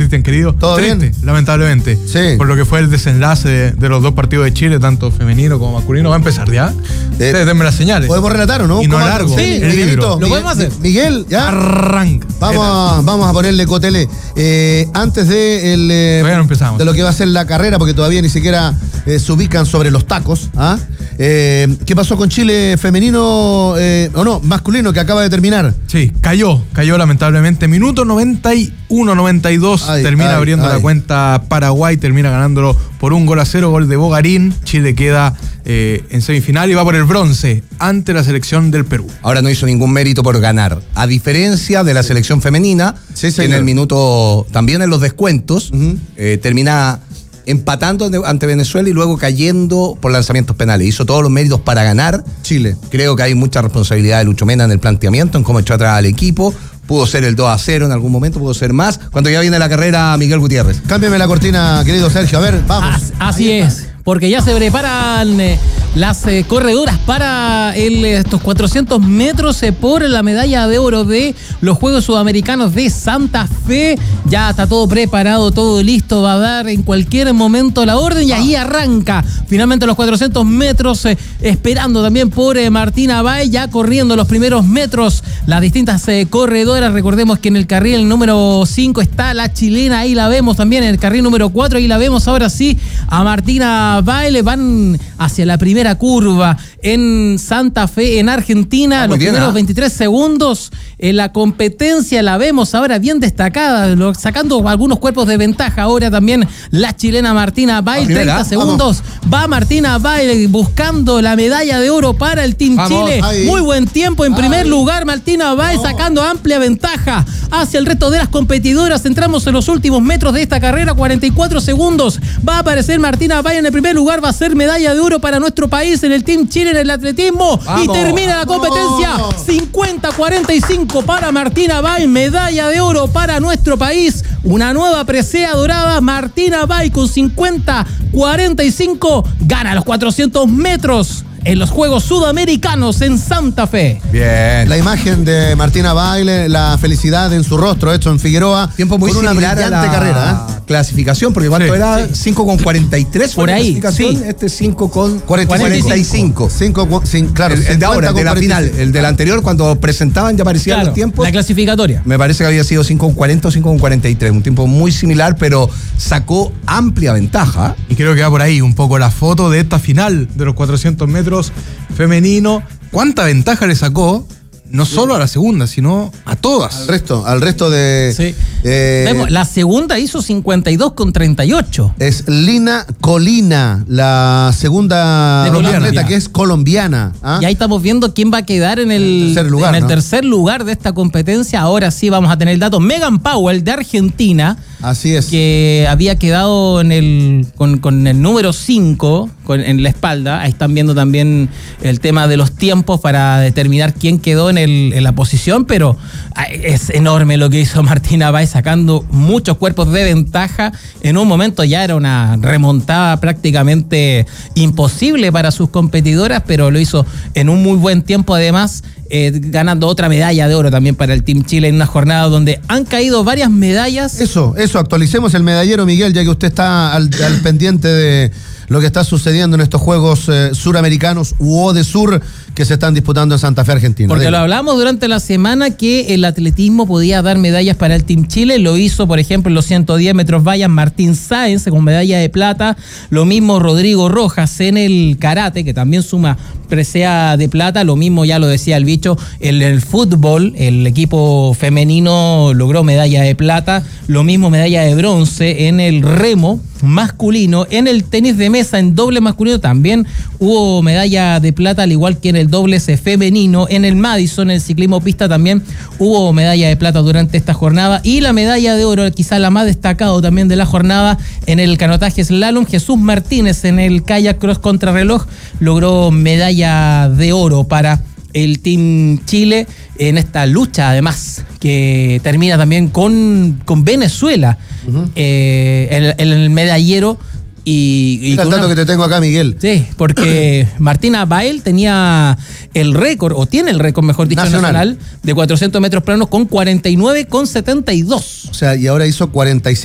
Cristian, querido? ¿Todo triste, bien? Lamentablemente. Sí. Por lo que fue el desenlace de los dos partidos de Chile, tanto femenino como masculino. ¿Va a empezar ya? Denme las señales. ¿Podemos relatar o no? Y no ¿Cómo? largo, Sí, el Miguelito, libro. Lo podemos hacer. Miguel, ya. Arranca. Vamos a ponerle cotele. Antes de Todavía no empezamos. de lo que va a ser la carrera, porque todavía ni siquiera se ubican sobre los tacos. ¿Ah? ¿Qué pasó con Chile femenino, o no, masculino, que acaba de terminar? Sí, cayó lamentablemente. Minuto 91-92. Termina abriendo la cuenta Paraguay, termina ganándolo por 1-0, gol de Bogarín. Chile queda en semifinal y va por el bronce ante la selección del Perú. Ahora no hizo ningún mérito por ganar. A diferencia de la selección femenina, Sí, que en el minuto, también en los descuentos, termina empatando ante Venezuela y luego cayendo por lanzamientos penales. Hizo todos los méritos para ganar. Chile. Creo que hay mucha responsabilidad de Lucho Mena en el planteamiento, en cómo echó atrás al equipo. Pudo ser el 2-0 en algún momento, pudo ser más. Cuando ya viene la carrera, Miguel Gutiérrez. Cámbiame la cortina, querido Sergio. A ver, vamos. Así es, porque ya se preparan las corredoras para estos 400 metros por la medalla de oro de los Juegos Sudamericanos de Santa Fe. Ya está todo preparado, todo listo, va a dar en cualquier momento la orden y ahí arranca finalmente los 400 metros, esperando también por Martina Bay, ya corriendo los primeros metros las distintas corredoras. Recordemos que en el carril número 5 está la chilena, ahí la vemos también en el carril número 4, ahí la vemos ahora sí a Martina Bay. Van hacia la primera curva en Santa Fe, en Argentina. Los primeros 23 segundos en la competencia la vemos ahora bien destacada, sacando algunos cuerpos de ventaja. Ahora también la chilena Martina Bay, 30 segundos. Va Martina Bay buscando la medalla de oro para el Team Chile. Muy buen tiempo en primer lugar. Martina Bay sacando amplia ventaja hacia el resto de las competidoras. Entramos en los últimos metros de esta carrera, 44 segundos. Va a aparecer Martina Bay en el primer lugar. Va a ser medalla de oro para nuestro país en el Team Chile en el atletismo. Y termina la competencia 50-45 para Martina Bay. Medalla de oro para nuestro país. Una nueva presea dorada. Martina Bay con 50-45 gana los 400 metros en los Juegos Sudamericanos en Santa Fe. Bien. La imagen de Martina Baile, la felicidad en su rostro, hecho en Figueroa. Tiempo muy con una similar a brillante la carrera. clasificación, porque ¿cuánto era? 5,43 por ahí, clasificación. sí. Este 5,45. 45. Claro, El de ahora, de la final. El del anterior, cuando presentaban ya aparecían los tiempos. La clasificatoria. Me parece que había sido 5,40 o 5,43. Un tiempo muy similar, pero sacó amplia ventaja. Y creo que va por ahí un poco la foto de esta final de los 400 metros femenino. ¿Cuánta ventaja le sacó? No solo a la segunda, sino a todas. Al resto de... Sí. Vemos, la segunda hizo 52,38. Es Lina Colina, la segunda atleta que es colombiana. ¿Ah? Y ahí estamos viendo quién va a quedar en el tercer lugar, tercer lugar de esta competencia. Ahora sí vamos a tener el dato. Megan Powell de Argentina. Así es. Que había quedado con el número 5 en la espalda. Ahí están viendo también el tema de los tiempos para determinar quién quedó en la posición, pero es enorme lo que hizo Martina Bay, sacando muchos cuerpos de ventaja. En un momento ya era una remontada prácticamente imposible para sus competidoras, pero lo hizo en un muy buen tiempo además. Ganando otra medalla de oro también para el Team Chile en una jornada donde han caído varias medallas. Eso, actualicemos el medallero, Miguel, ya que usted está al pendiente de lo que está sucediendo en estos Juegos Suramericanos u de Sur que se están disputando en Santa Fe, Argentina. Porque lo hablamos durante la semana que el atletismo podía dar medallas para el Team Chile. Lo hizo, por ejemplo, en los 110 metros vallas Martín Sáenz con medalla de plata. Lo mismo Rodrigo Rojas en el karate, que también suma presea de plata. Lo mismo, ya lo decía el bicho, en el fútbol, el equipo femenino logró medalla de plata. Lo mismo medalla de bronce en el remo masculino. En el tenis de mesa en doble masculino también hubo medalla de plata, al igual que en el dobles femenino. En el Madison, en el ciclismo pista, también hubo medalla de plata durante esta jornada. Y la medalla de oro, quizá la más destacada también de la jornada, en el canotaje slalom, Jesús Martínez en el kayak cross contrarreloj logró medalla de oro para el Team Chile en esta lucha, además, que termina también con Venezuela en el medallero. Mira el dato que te tengo acá, Miguel. Sí, porque Martina Bael tenía el récord, o tiene el récord, mejor dicho, nacional de 400 metros planos con 49,72. O sea, y ahora hizo 45.